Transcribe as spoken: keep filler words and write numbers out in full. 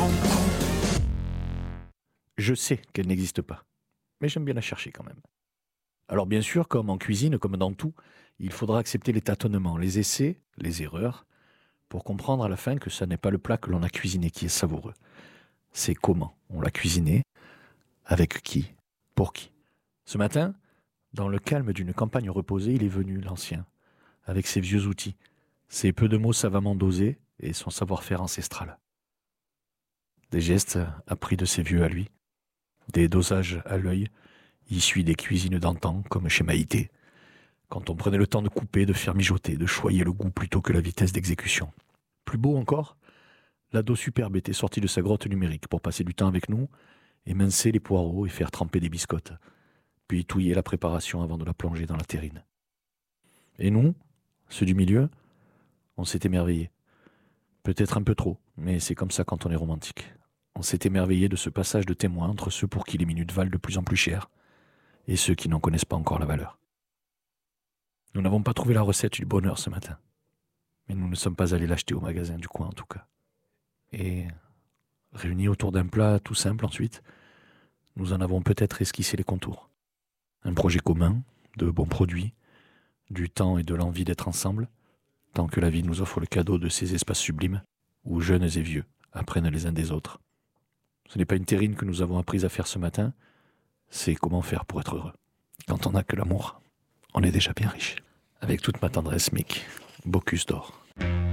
Je sais qu'elle n'existe pas, mais j'aime bien la chercher quand même. Alors bien sûr, comme en cuisine, comme dans tout, il faudra accepter les tâtonnements, les essais, les erreurs, pour comprendre à la fin que ce n'est pas le plat que l'on a cuisiné qui est savoureux. C'est comment on l'a cuisiné, avec qui, pour qui. Ce matin, dans le calme d'une campagne reposée, il est venu, l'ancien, avec ses vieux outils, ses peu de mots savamment dosés et son savoir-faire ancestral. Des gestes appris de ses vieux à lui, des dosages à l'œil, issus des cuisines d'antan, comme chez Maïté, quand on prenait le temps de couper, de faire mijoter, de choyer le goût plutôt que la vitesse d'exécution. Plus beau encore, l'ado superbe était sorti de sa grotte numérique pour passer du temps avec nous, émincer les poireaux et faire tremper des biscottes, puis touiller la préparation avant de la plonger dans la terrine. Et nous, ceux du milieu, on s'est émerveillés. Peut-être un peu trop, mais c'est comme ça quand on est romantique. On s'est émerveillé de ce passage de témoin entre ceux pour qui les minutes valent de plus en plus cher et ceux qui n'en connaissent pas encore la valeur. Nous n'avons pas trouvé la recette du bonheur ce matin, mais nous ne sommes pas allés l'acheter au magasin du coin en tout cas. Et, réunis autour d'un plat tout simple ensuite, nous en avons peut-être esquissé les contours. Un projet commun, de bons produits, du temps et de l'envie d'être ensemble, tant que la vie nous offre le cadeau de ces espaces sublimes, où jeunes et vieux apprennent les uns des autres. Ce n'est pas une terrine que nous avons appris à faire ce matin, c'est comment faire pour être heureux. Quand on n'a que l'amour, on est déjà bien riche. Avec toute ma tendresse, Mick, Bocuse d'or.